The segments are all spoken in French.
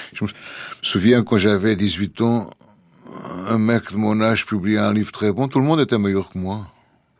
Je me souviens quand j'avais 18 ans, un mec de mon âge publiait un livre très bon, tout le monde était meilleur que moi.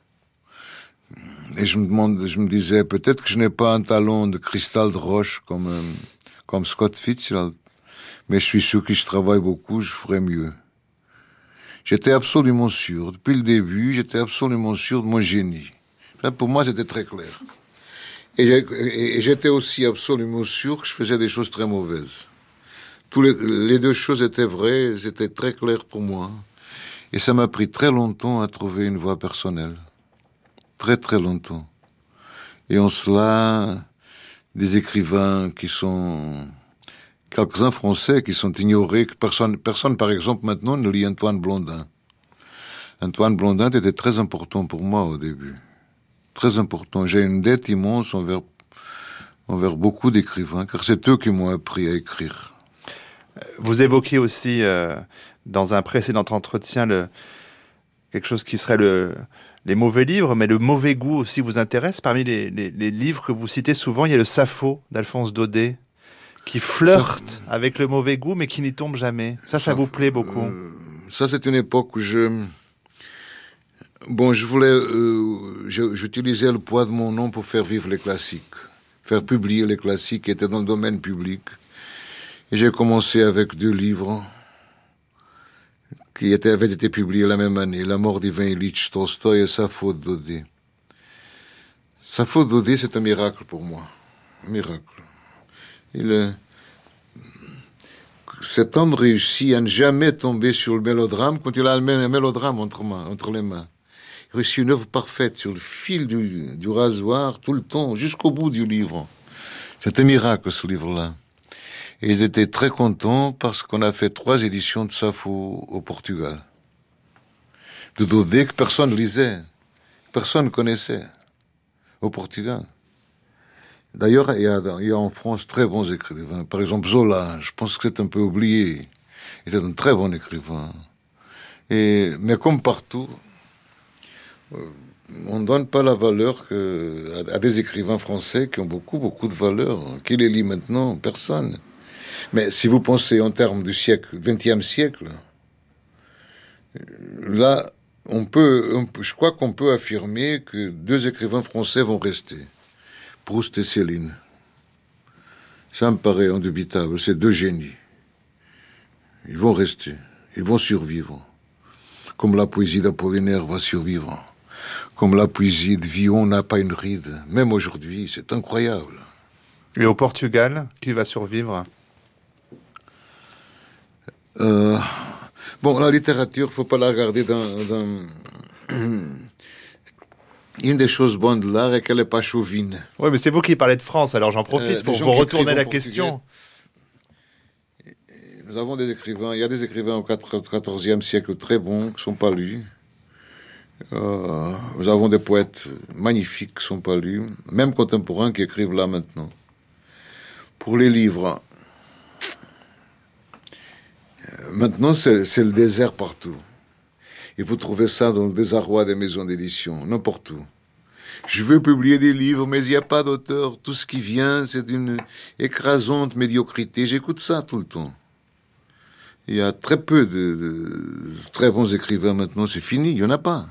Et je me disais, peut-être que je n'ai pas un talent de cristal de roche comme Scott Fitzgerald, mais je suis sûr que si je travaille beaucoup, je ferai mieux. J'étais absolument sûr, depuis le début, j'étais absolument sûr de mon génie. Ça, pour moi, c'était très clair. Et j'étais aussi absolument sûr que je faisais des choses très mauvaises. Les deux choses étaient vraies, c'était très clair pour moi. Et ça m'a pris très longtemps à trouver une voie personnelle. Très, très longtemps. Et en cela, des écrivains qui sont... quelques-uns français qui sont ignorés, que personne, par exemple, maintenant, ne lit Antoine Blondin. Antoine Blondin était très important pour moi au début. Très important. J'ai une dette immense envers beaucoup d'écrivains, car c'est eux qui m'ont appris à écrire. Vous évoquiez aussi, dans un précédent entretien, quelque chose qui serait les mauvais livres, mais le mauvais goût aussi vous intéresse. Parmi les livres que vous citez souvent, il y a le Sappho d'Alphonse Daudet, qui flirte avec le mauvais goût, mais qui n'y tombe jamais. Ça vous plaît beaucoup. Ça, c'est une époque où j'utilisais le poids de mon nom pour faire vivre les classiques, faire publier les classiques qui étaient dans le domaine public. Et j'ai commencé avec 2 livres qui avaient été publiés la même année, La mort d'Ivan Ilitch Tolstoï et Sappho de Daudet. Sappho de Daudet, c'est un miracle pour moi. Un miracle. Cet homme réussit à ne jamais tomber sur le mélodrame quand il a un mélodrame entre les mains. Il réussit une œuvre parfaite sur le fil du rasoir, tout le temps, jusqu'au bout du livre. C'est un miracle, ce livre-là. Et j'étais très content parce qu'on a fait 3 éditions de Sappho au Portugal. De Daudet que personne lisait, personne connaissait au Portugal. D'ailleurs, il y a en France très bons écrivains. Par exemple, Zola, je pense que c'est un peu oublié. Il était un très bon écrivain. Mais comme partout, on ne donne pas la valeur à des écrivains français qui ont beaucoup, beaucoup de valeur. Qui les lit maintenant? Personne. Mais si vous pensez en termes du siècle, 20e siècle, là, je crois qu'on peut affirmer que 2 écrivains français vont rester. Proust et Céline. Ça me paraît indubitable. C'est 2 génies. Ils vont rester. Ils vont survivre. Comme la poésie d'Apollinaire va survivre. Comme la poésie de Villon n'a pas une ride. Même aujourd'hui, c'est incroyable. Et au Portugal, qui va survivre? Bon, la littérature, faut pas la regarder Une des choses bonnes de l'art est qu'elle n'est pas chauvine. Oui, mais c'est vous qui parlez de France, alors j'en profite pour vous retourner la question. Nous avons des écrivains, il y a des écrivains au XIVe siècle très bons qui ne sont pas lus. Nous avons des poètes magnifiques qui ne sont pas lus, même contemporains qui écrivent là maintenant. Pour les livres, maintenant c'est le désert partout. Et vous trouvez ça dans le désarroi des maisons d'édition, n'importe où. Je veux publier des livres, mais il n'y a pas d'auteur. Tout ce qui vient, c'est d'une écrasante médiocrité. J'écoute ça tout le temps. Il y a très peu de très bons écrivains maintenant. C'est fini, il n'y en a pas.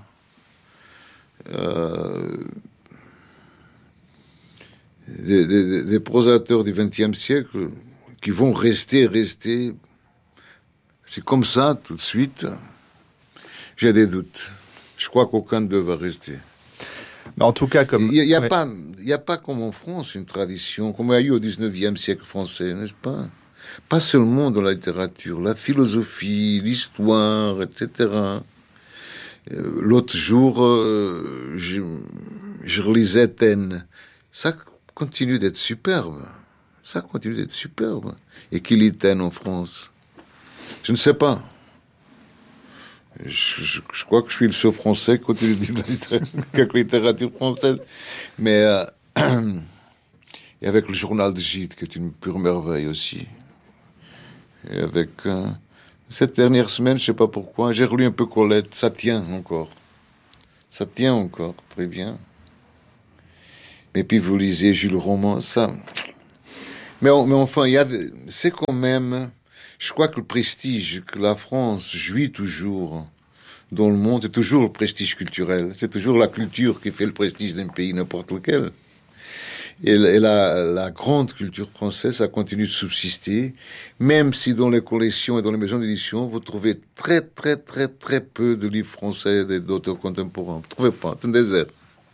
Des prosateurs du XXe siècle qui vont rester. C'est comme ça, tout de suite. J'ai des doutes. Je crois qu'aucun d'eux va rester. Mais en tout cas, comme... Il n'y a pas comme en France une tradition, comme il y a eu au XIXe siècle français, n'est-ce pas? Pas seulement dans la littérature, la philosophie, l'histoire, etc. L'autre jour, je relisais Taine. Ça continue d'être superbe. Et qui lit Taine en France? Je ne sais pas. Je crois que je suis le seul français qui continue de lire quelque littérature française. Mais et avec le journal de Gide, qui est une pure merveille aussi. Et avec cette dernière semaine, je ne sais pas pourquoi, j'ai relu un peu Colette. Ça tient encore, très bien. Mais puis vous lisez Jules Roman, ça... Mais enfin, c'est quand même... Je crois que le prestige que la France jouit toujours dans le monde, c'est toujours le prestige culturel. C'est toujours la culture qui fait le prestige d'un pays, n'importe lequel. Et la grande culture française, ça continue de subsister, même si dans les collections et dans les maisons d'édition, vous trouvez très peu de livres français et d'auteurs contemporains. Vous ne trouvez pas, c'est un désert.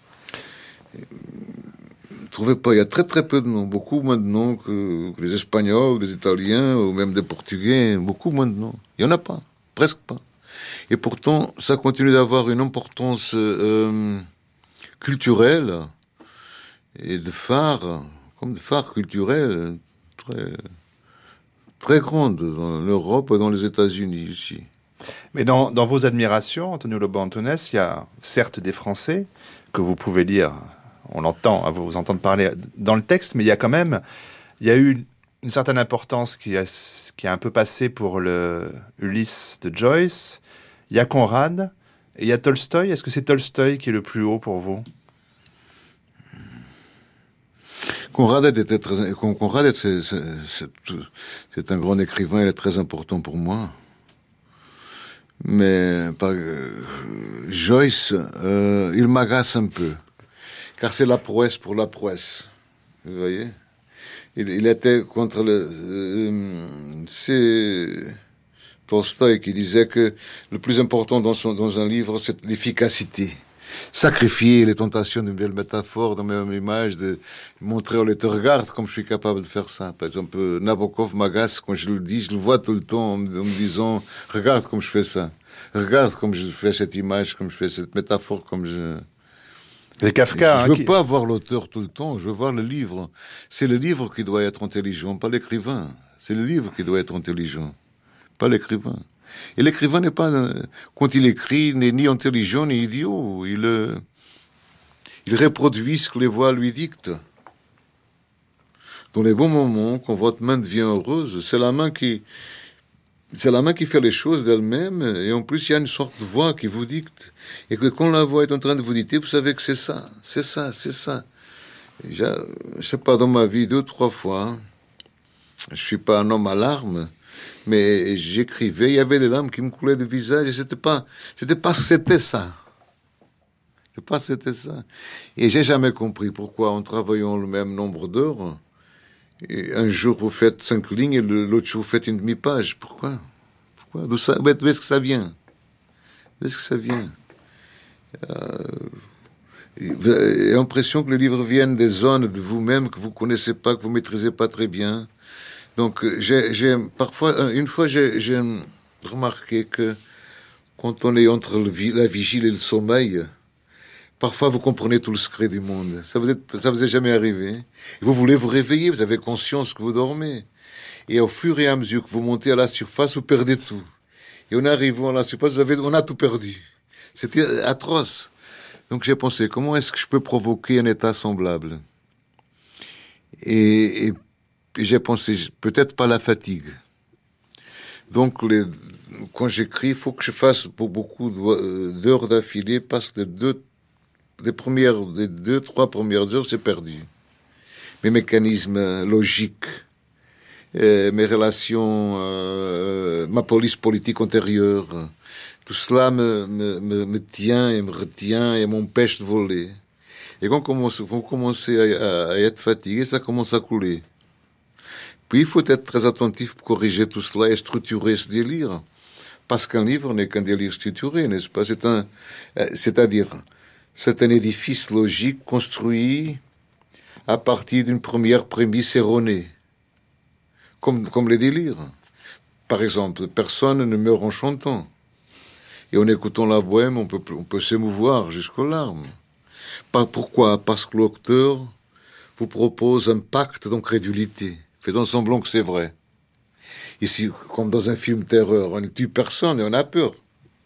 Vous ne trouvez pas, il y a très peu de noms, beaucoup moins de noms que des Espagnols, des Italiens, ou même des Portugais, beaucoup moins de noms. Il n'y en a pas, presque pas. Et pourtant, ça continue d'avoir une importance culturelle et de phare, comme de phare culturel, très, très grande dans l'Europe et dans les États-Unis aussi. Mais dans vos admirations, Antonio Lobo Antunes, il y a certes des Français que vous pouvez lire, on l'entend, vous entendre parler dans le texte, mais il y a quand même, il y a eu une certaine importance qui a un peu passé pour le Ulysse de Joyce. Il y a Conrad et il y a Tolstoï. Est-ce que c'est Tolstoï qui est le plus haut pour vous? Conrad c'est un grand écrivain, il est très important pour moi. Mais Joyce, il m'agace un peu, car c'est la prouesse pour la prouesse. Vous voyez, il était contre c'est Tolstoï qui disait que le plus important dans un livre, c'est l'efficacité. Sacrifier les tentations d'une belle métaphore, dans ma même image, de montrer au lecteur, regarde comme je suis capable de faire ça. Par exemple, Nabokov m'agace quand je le dis, je le vois tout le temps en me disant, regarde comme je fais ça. Regarde comme je fais cette image, comme je fais cette métaphore, comme je... Et Kafka, je veux pas voir l'auteur tout le temps, je veux voir le livre. C'est le livre qui doit être intelligent, pas l'écrivain. C'est le livre qui doit être intelligent, pas l'écrivain. Et l'écrivain n'est pas, quand il écrit, n'est ni intelligent ni idiot. Il reproduit ce que les voix lui dictent. Dans les bons moments, quand votre main devient heureuse, c'est la main qui fait les choses d'elle-même. Et en plus, il y a une sorte de voix qui vous dicte. Et que quand la voix est en train de vous dicter, vous savez que c'est ça. C'est ça, c'est ça. Je sais pas, dans ma vie, 2-3 fois, je suis pas un homme à larmes, mais j'écrivais, il y avait des larmes qui me coulaient du visage, et c'était ça. C'était pas ça. Et j'ai jamais compris pourquoi, en travaillant le même nombre d'heures, et un jour vous faites 5 lignes, et l'autre jour vous faites une demi-page. Pourquoi? D'où est-ce que ça vient? J'ai l'impression que les livres viennent des zones de vous-même que vous connaissez pas, que vous maîtrisez pas très bien. Donc, une fois, j'ai remarqué que quand on est entre la vigile et le sommeil, parfois vous comprenez tout le secret du monde. Ça vous est jamais arrivé? Et vous voulez vous réveiller, vous avez conscience que vous dormez. Et au fur et à mesure que vous montez à la surface, vous perdez tout. Et en arrivant à la surface, on a tout perdu. C'était atroce. Donc j'ai pensé, comment est-ce que je peux provoquer un état semblable? Et j'ai pensé, peut-être pas la fatigue. Donc, quand j'écris, il faut que je fasse pour beaucoup d'heures d'affilée, parce que les 2-3 premières heures, c'est perdu. Mes mécanismes logiques, mes relations, ma police politique antérieure, tout cela me tient et me retient et m'empêche de voler. Et quand vous commencez à être fatigué, ça commence à couler. Puis il faut être très attentif pour corriger tout cela et structurer ce délire. Parce qu'un livre n'est qu'un délire structuré, n'est-ce pas? C'est-à-dire, c'est un édifice logique construit à partir d'une première prémisse erronée. Comme les délires. Par exemple, personne ne meurt en chantant. Et en écoutant la bohème, on peut s'émouvoir jusqu'aux larmes. Pourquoi? Parce que l'auteur vous propose un pacte d'incrédulité. Faisons semblant que c'est vrai. Ici, comme dans un film terreur, on ne tue personne et on a peur.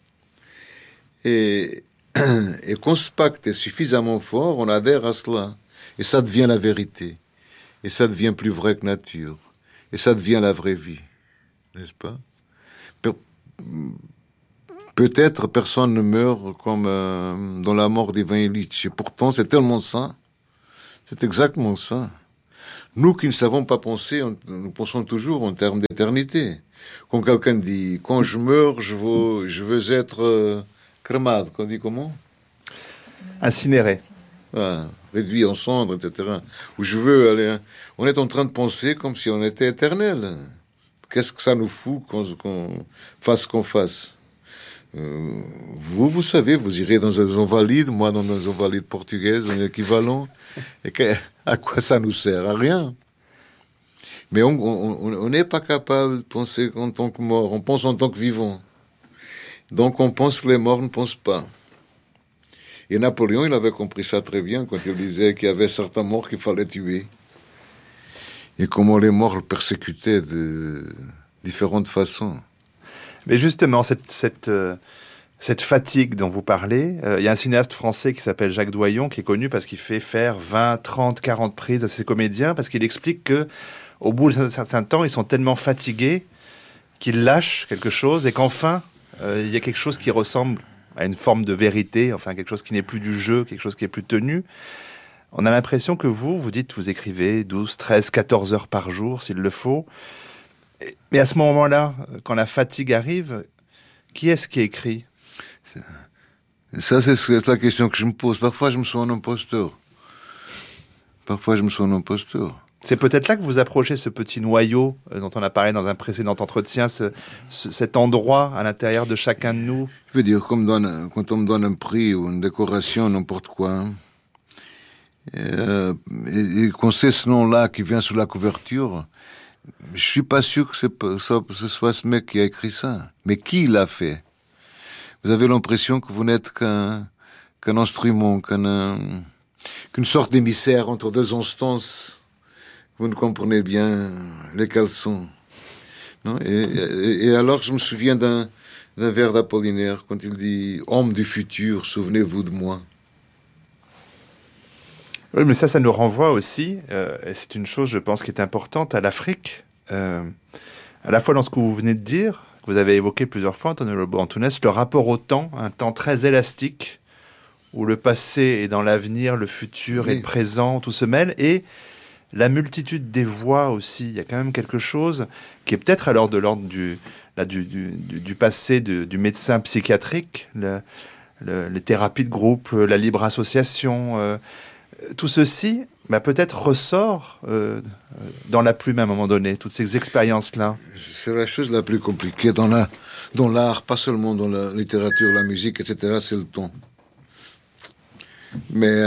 Et quand ce pacte est suffisamment fort, on adhère à cela. Et ça devient la vérité. Et ça devient plus vrai que nature. Et ça devient la vraie vie. N'est-ce pas? Peut-être personne ne meurt comme dans la mort d'Ivan Ilitch. Et pourtant, c'est tellement ça. C'est exactement ça. Nous qui ne savons pas penser, nous pensons toujours en termes d'éternité. Quand quelqu'un dit, quand je meurs, je veux être crémade, qu'on dit comment? Incinéré. Voilà, réduit en cendres, etc. Ou je veux aller... On est en train de penser comme si on était éternel. Qu'est-ce que ça nous fout qu'on fasse ce qu'on fasse? Vous savez, vous irez dans un invalides, moi dans un invalides portugaises, un équivalent. Et à quoi ça nous sert? À rien. Mais on n'est pas capable de penser en tant que mort, on pense en tant que vivant. Donc on pense que les morts ne pensent pas. Et Napoléon, il avait compris ça très bien quand il disait qu'il y avait certains morts qu'il fallait tuer. Et comment les morts le persécutaient de différentes façons. Mais justement, cette fatigue dont vous parlez, il y a un cinéaste français qui s'appelle Jacques Doyon, qui est connu parce qu'il fait faire 20, 30, 40 prises à ses comédiens, parce qu'il explique que au bout d'un certain temps, ils sont tellement fatigués qu'ils lâchent quelque chose et qu'enfin, il y a quelque chose qui ressemble à une forme de vérité, enfin quelque chose qui n'est plus du jeu, quelque chose qui est plus tenu. On a l'impression que vous dites, vous écrivez 12, 13, 14 heures par jour, s'il le faut. Mais à ce moment-là, quand la fatigue arrive, qui est-ce qui écrit? Ça, c'est la question que je me pose. Parfois, je me sens un imposteur. C'est peut-être là que vous approchez ce petit noyau dont on a parlé dans un précédent entretien, cet endroit à l'intérieur de chacun de nous. Je veux dire, comme quand on me donne un prix ou une décoration, n'importe quoi, et qu'on sait ce nom-là qui vient sous la couverture, je suis pas sûr que ce soit ce mec qui a écrit ça. Mais qui l'a fait? Vous avez l'impression que vous n'êtes qu'un instrument, qu'une sorte d'émissaire entre deux instances. Vous ne comprenez bien lesquelles sont. Non? Et alors, je me souviens d'un vers d'Apollinaire, quand il dit « Homme du futur, souvenez-vous de moi ». Oui, mais ça nous renvoie aussi, et c'est une chose, je pense, qui est importante, à l'Afrique. À la fois dans ce que vous venez de dire, que vous avez évoqué plusieurs fois, Antonio Lobo Antunes, le rapport au temps, un temps très élastique, où le passé est dans l'avenir, le futur est présent, tout se mêle, et la multitude des voix aussi. Il y a quand même quelque chose qui est peut-être alors de l'ordre du passé du médecin psychiatrique, les thérapies de groupe, la libre association. Tout ceci, peut-être ressort dans la plume à un moment donné, toutes ces expériences-là. C'est la chose la plus compliquée dans l'art, pas seulement dans la littérature, la musique, etc., c'est le ton. Mais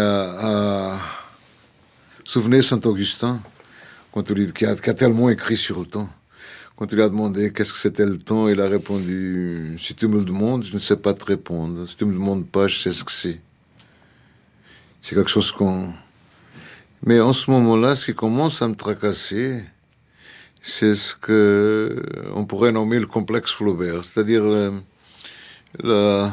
souvenez Saint-Augustin, qui a tellement écrit sur le temps. Quand il lui a demandé qu'est-ce que c'était le temps, il a répondu « Si tu me le demandes, je ne sais pas te répondre. Si tu me le demandes pas, je sais ce que c'est. » C'est quelque chose qu'on... Mais en ce moment-là, ce qui commence à me tracasser, c'est ce que on pourrait nommer le complexe Flaubert, c'est-à-dire le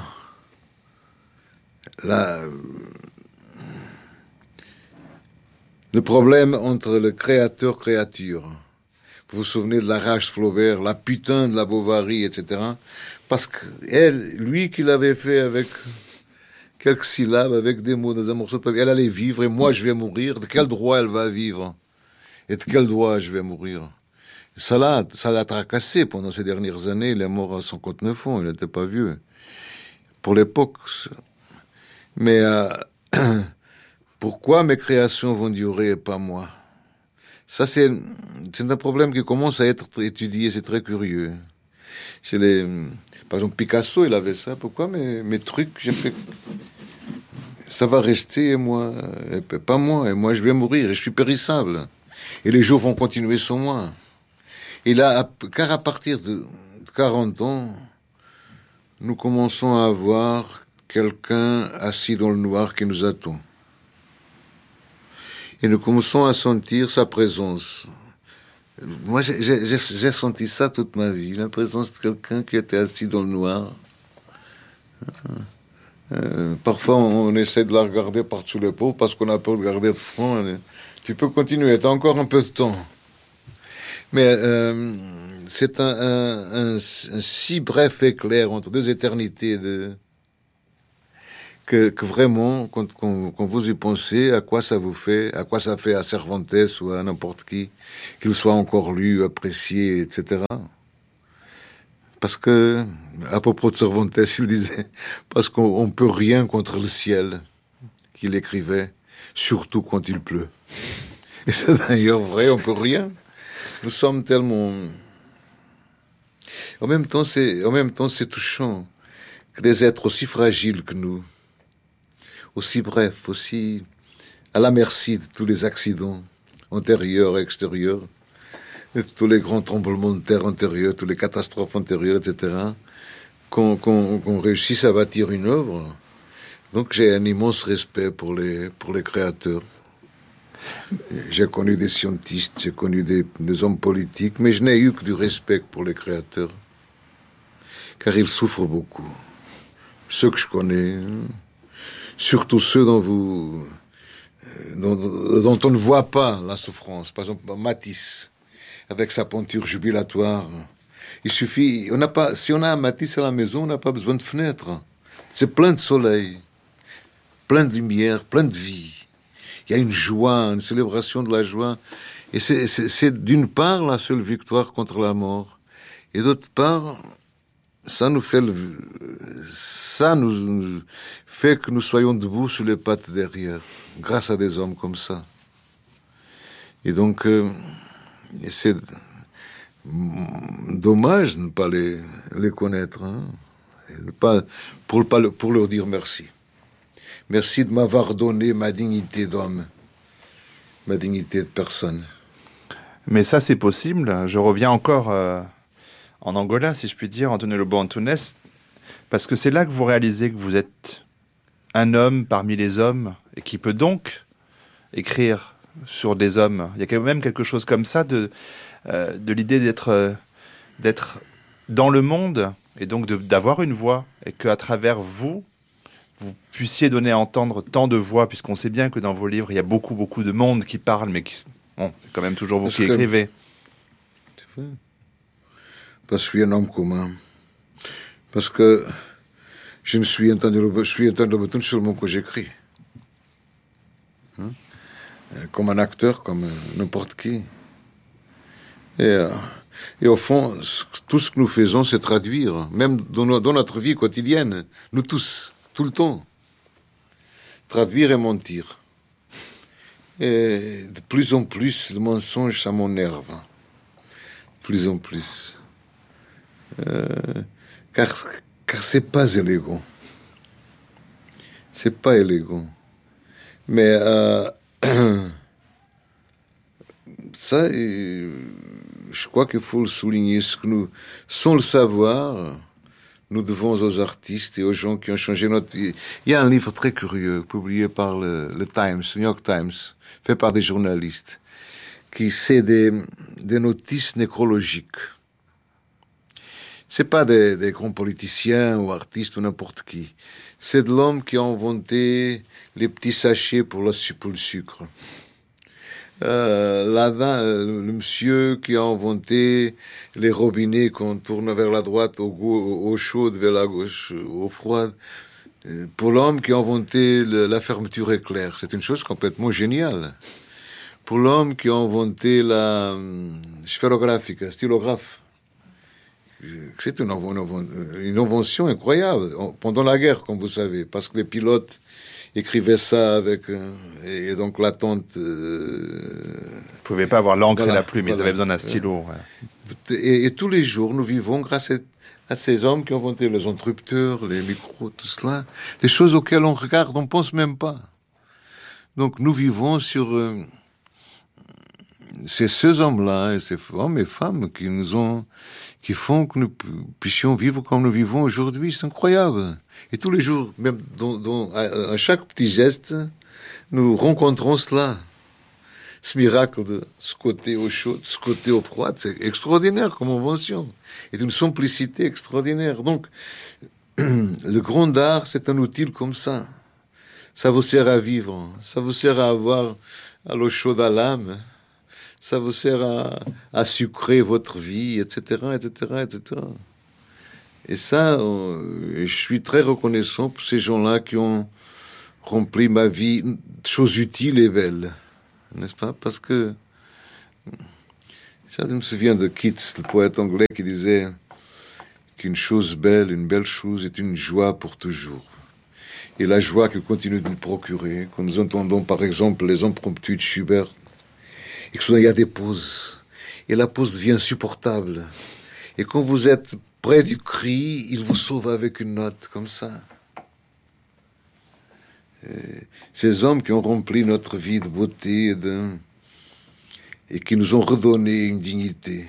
problème entre le créateur-créature. Vous vous souvenez de la rage de Flaubert, la putain de la Bovary, etc. Parce que lui qui l'avait fait avec quelques syllabes, avec des mots dans un morceau de papier, elle allait vivre et moi je vais mourir. De quel droit elle va vivre? Et de quel droit je vais mourir? Ça l'a tracassé pendant ces dernières années. Il est mort à 59 ans, il n'était pas vieux. Pour l'époque. Mais pourquoi mes créations vont durer et pas moi? Ça, c'est un problème qui commence à être étudié, c'est très curieux. Par exemple, Picasso, il avait ça. Pourquoi mes trucs, j'ai fait... Ça va rester, et moi, et pas moi. Et moi, je vais mourir, et je suis périssable. Et les jours vont continuer sans moi. Et là, car à partir de 40 ans, nous commençons à avoir quelqu'un assis dans le noir qui nous attend. Et nous commençons à sentir sa présence. Moi, j'ai senti ça toute ma vie, la présence de quelqu'un qui était assis dans le noir. Parfois, on essaie de la regarder par-dessous l'épaule parce qu'on a peur de regarder de front. Tu peux continuer, tu as encore un peu de temps. Mais c'est un si bref éclair entre deux éternités que vraiment, quand vous y pensez, à quoi ça vous fait, à quoi ça fait à Cervantes ou à n'importe qui, qu'il soit encore lu, apprécié, etc. Parce que, à propos de Cervantes, il disait, parce qu'on peut rien contre le ciel, qu'il écrivait, surtout quand il pleut. Et c'est d'ailleurs vrai, on peut rien. Nous sommes tellement... En même temps, c'est touchant que des êtres aussi fragiles que nous, aussi brefs, aussi à la merci de tous les accidents antérieurs et extérieurs, de tous les grands tremblements de terre antérieurs, toutes les catastrophes antérieures, etc., qu'on réussisse à bâtir une œuvre. Donc j'ai un immense respect pour les créateurs. J'ai connu des scientistes, j'ai connu des hommes politiques, mais je n'ai eu que du respect pour les créateurs, car ils souffrent beaucoup. Ceux que je connais, surtout ceux dont on ne voit pas la souffrance. Par exemple, Matisse, avec sa peinture jubilatoire. Il suffit, si on a un Matisse à la maison, on n'a pas besoin de fenêtres. C'est plein de soleil, plein de lumière, plein de vie. Il y a une joie, une célébration de la joie. Et c'est d'une part la seule victoire contre la mort. Et d'autre part, ça nous fait que nous soyons debout sur les pattes derrière, grâce à des hommes comme ça. Et donc, c'est dommage de ne pas les connaître, hein, pour leur dire merci. Merci de m'avoir donné ma dignité d'homme, ma dignité de personne. Mais ça, c'est possible. Je reviens encore en Angola, si je puis dire, Antonio Lobo Antunes, parce que c'est là que vous réalisez que vous êtes un homme parmi les hommes et qui peut donc écrire sur des hommes. Il y a quand même quelque chose comme ça de l'idée d'être dans le monde et donc d'avoir une voix et qu'à travers vous puissiez donner à entendre tant de voix, puisqu'on sait bien que dans vos livres, il y a beaucoup, beaucoup de monde qui parle, mais c'est quand même toujours vous qui écrivez. C'est vrai. Parce que je suis un homme commun. Parce que je suis Antonio Lobo seulement que j'écris. Hein? Comme un acteur, comme n'importe qui. Et au fond, tout ce que nous faisons, c'est traduire, même dans notre vie quotidienne, nous tous, tout le temps. Traduire et mentir. Et de plus en plus, le mensonge, ça m'énerve. De plus en plus. Car c'est pas élégant. C'est pas élégant. Mais ça, je crois qu'il faut le souligner, ce que nous, sans le savoir, nous devons aux artistes et aux gens qui ont changé notre vie. Il y a un livre très curieux, publié par le Times, New York Times, fait par des journalistes, c'est des notices nécrologiques. C'est pas des grands politiciens ou artistes ou n'importe qui. C'est de l'homme qui a inventé les petits sachets pour le sucre. Le monsieur qui a inventé les robinets qu'on tourne vers la droite au chaud, vers la gauche au froid. Pour l'homme qui a inventé la fermeture éclair, c'est une chose complètement géniale. Pour l'homme qui a inventé la sphérographique, stylographe, c'est une invention incroyable pendant la guerre, comme vous savez, parce que les pilotes écrivaient ça avec et donc l'attente. Vous ne pouviez pas avoir l'encre et la plume, ils avaient besoin d'un stylo. Ouais. Et tous les jours, nous vivons grâce à ces hommes qui ont inventé les interrupteurs, les micros, tout cela, des choses auxquelles on regarde, on pense même pas. Donc nous vivons sur c'est ces hommes-là et ces hommes et femmes qui font que nous puissions vivre comme nous vivons aujourd'hui. C'est incroyable. Et tous les jours, même à chaque petit geste, nous rencontrons cela. Ce miracle de ce côté au chaud, de ce côté au froid, c'est extraordinaire comme invention. Et d'une simplicité extraordinaire. Donc, le grand art, c'est un outil comme ça. Ça vous sert à vivre. Ça vous sert à avoir à l'eau chaude à l'âme. Ça vous sert à sucrer votre vie, etc., etc., etc. Et ça, je suis très reconnaissant pour ces gens-là qui ont rempli ma vie de choses utiles et belles. N'est-ce pas? Parce que, ça, je me souviens de Keats, le poète anglais, qui disait qu'une chose belle, une belle chose, est une joie pour toujours. Et la joie qu'il continue de nous procurer, quand nous entendons par exemple les impromptus de Schubert, et que soudain il y a des pauses, et la pause devient insupportable. Et quand vous êtes près du cri, il vous sauve avec une note comme ça. Et ces hommes qui ont rempli notre vie de beauté et qui nous ont redonné une dignité,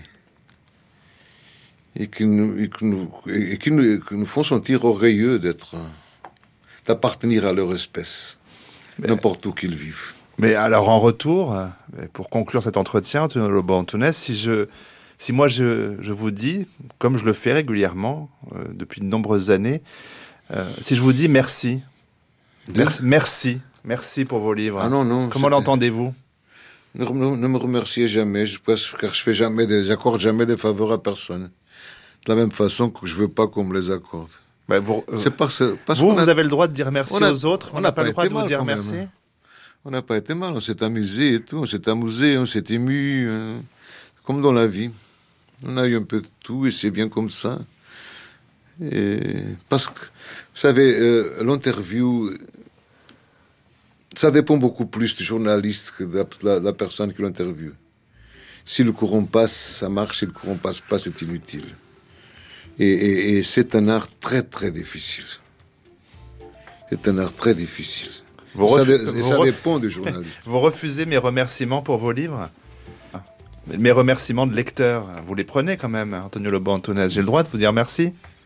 et qui nous font sentir orgueilleux d'appartenir à leur espèce, n'importe où qu'ils vivent. Mais alors en retour, pour conclure cet entretien, Antonio Lobo Antunes, si moi je vous dis, comme je le fais régulièrement depuis de nombreuses années, si je vous dis merci, merci pour vos livres. Ah non, comment l'entendez-vous? Ne me remerciez jamais, car j'accorde jamais des faveurs à personne. De la même façon que je veux pas qu'on me les accorde. Vous vous avez le droit de dire merci aux autres, on n'a pas le droit de vous dire merci. On n'a pas été mal, on s'est amusé et tout, on s'est amusé, on s'est ému, comme dans la vie. On a eu un peu de tout et c'est bien comme ça. Et parce que, vous savez, l'interview, ça dépend beaucoup plus du journaliste que de la personne qui l'interviewe. Si le courant passe, ça marche, si le courant passe pas, c'est inutile. Et c'est un art très très difficile. C'est un art très difficile. Ça dépend du journaliste. Vous refusez mes remerciements pour vos livres? Mes remerciements de lecteurs, vous les prenez quand même, Antonio Lobo Antunes. J'ai le droit de vous dire merci?